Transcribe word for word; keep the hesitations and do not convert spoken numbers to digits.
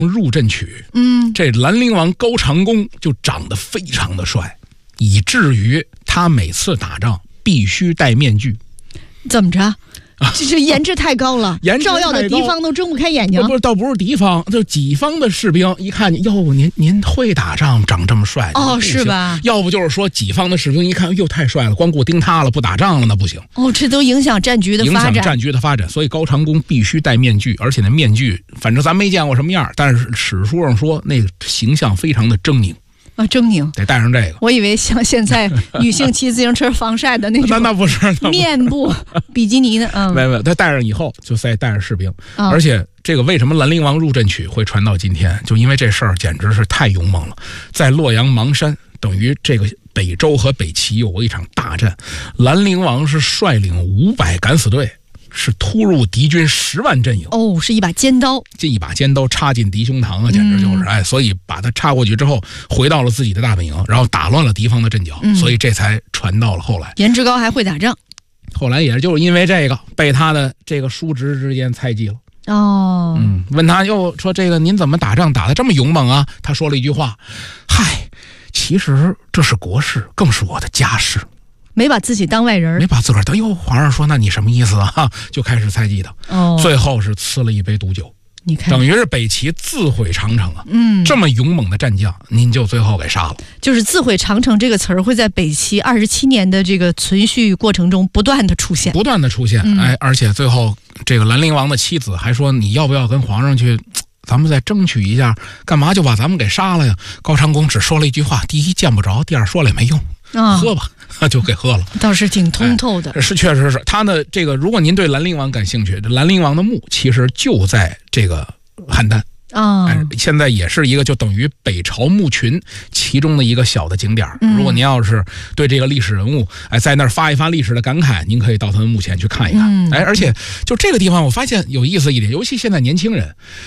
入阵曲， 嗯， 这兰陵王高长恭就长得非常的帅，以至于他每次打仗必须戴面具。 怎么着？这这颜值太高了， 颜值太高照耀的敌方都睁不开眼睛。 不是，倒不是敌方，就己方的士兵一看，哟，您您会打仗，长这么帅哦，是吧？ 要不就是说己方的士兵一看，哟，太帅了，光顾盯他了，不打仗了那不行。 哦，这都影响战局的发展， 影响战局的发展。所以高长恭必须戴面具，而且那面具，反正咱没见过什么样，但是史书上说那个形象非常的狰狞。 啊，狰狞， 得带上这个。 我以为像现在女性骑自行车防晒的那种， 那那不是面部比基尼的，嗯， 没没，他带上以后就再带上士兵， 哦、 而且这个为什么兰陵王入阵曲会传到今天，就因为这事儿简直是太勇猛了。在洛阳邙山，等于这个北周和北齐有过一场大战，兰陵王是率领五百敢死队。是突入敌军十万阵营哦，是一把尖刀， 这一把尖刀插进敌胸膛啊，简直就是、嗯、哎，所以把他插过去之后，回到了自己的大本营，然后打乱了敌方的阵脚、嗯，所以这才传到了后来。 颜值高还会打仗， 后来也就是因为这个被他的这个叔侄之间猜忌了。 哦， 嗯，问他又说这个您怎么打仗打得这么勇猛啊？他说了一句话：“嗨，其实这是国事，更是我的家事。” 没把自己当外人， 没把自个儿当。哟，皇上说那你什么意思啊？就开始猜忌他。 哦， 最后是赐了一杯毒酒。 你看， 等于是北齐自毁长城啊。 嗯， 这么勇猛的战将，您就最后给杀了。 就是自毁长城这个词儿会在北齐二十七年的这个存续过程中不断的出现， 不断的出现。嗯、哎，而且最后这个兰陵王的妻子还说，你要不要跟皇上去？咱们再争取一下，干嘛就把咱们给杀了呀？高长恭只说了一句话：第一见不着，第二说了也没用， 啊、 喝吧。就给喝了， 倒是挺通透的。 哎、是，确实是他的这个。如果您对兰陵王感兴趣，兰陵王的墓其实就在这个邯郸啊、 哎，现在也是一个就等于北朝墓群其中的一个小的景点、嗯。如果您要是对这个历史人物，哎，在那儿发一发历史的感慨，您可以到他们墓前去看一看。 嗯、 哎，而且就这个地方，我发现有意思一点，尤其现在年轻人，